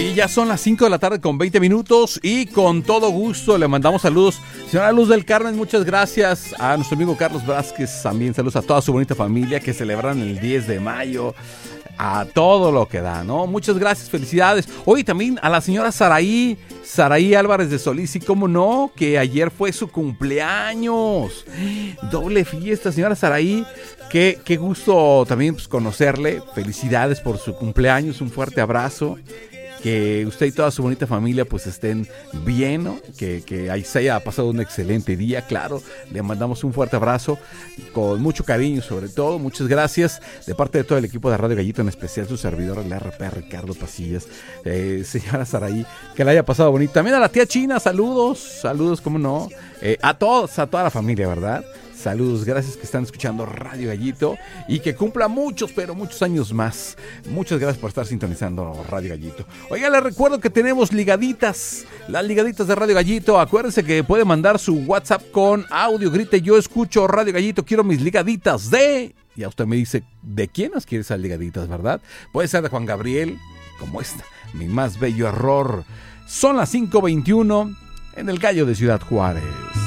Y ya son las 5 de la tarde con 20 minutos y con todo gusto le mandamos saludos. Señora Luz del Carmen, muchas gracias. A nuestro amigo Carlos Vázquez también saludos a toda su bonita familia que celebran el 10 de mayo. A todo lo que da, ¿no? Muchas gracias, felicidades. Hoy también a la señora Saraí Álvarez de Solís, y cómo no, que ayer fue su cumpleaños. Doble fiesta, señora Saraí. Qué gusto también pues, conocerle. Felicidades por su cumpleaños, un fuerte abrazo. Que usted y toda su bonita familia pues estén bien, ¿no? Que ahí se haya pasado un excelente día, claro. Le mandamos un fuerte abrazo, con mucho cariño sobre todo. Muchas gracias de parte de todo el equipo de Radio Gallito, en especial su servidor, el RP Ricardo Pasillas. Señora Saraí, que la haya pasado bonito. También a la tía China, saludos, cómo no. A toda la familia, ¿verdad? Saludos, gracias que están escuchando Radio Gallito y que cumpla muchos, pero muchos años más. Muchas gracias por estar sintonizando Radio Gallito. Oiga, les recuerdo que tenemos ligaditas, las ligaditas de Radio Gallito. Acuérdense que puede mandar su WhatsApp con audio, grite: yo escucho Radio Gallito, quiero mis ligaditas de... Y a usted me dice, ¿de quién nos quiere esas ligaditas, verdad? Puede ser de Juan Gabriel, como esta, Mi Más Bello Error. Son las 5:21 en el Gallo de Ciudad Juárez.